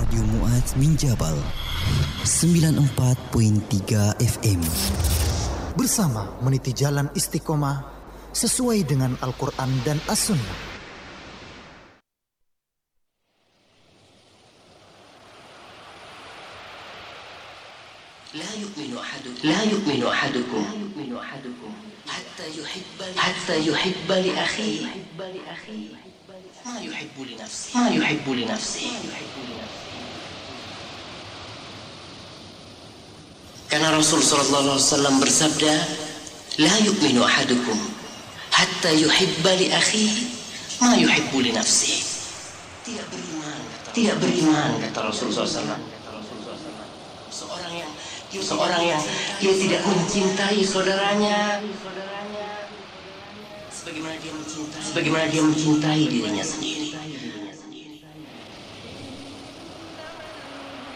Radio Mu'adz Minjabal 94.3 FM. Bersama meniti jalan istiqomah sesuai dengan Al-Quran dan As-Sunnah. لا يؤمن أحدكم حتى يحب لأخيه ما يحب لنفسه. Karena Rasul sallallahu alaihi wasallam bersabda, "La yu'minu ahadukum hatta yuhibba li akhihi ma yuhibbu li nafsihi." Tidak beriman kata Rasul sallallahu alaihi wasallam. Seorang yang dia tidak mencintai saudaranya sebagaimana dia mencintai dirinya sendiri.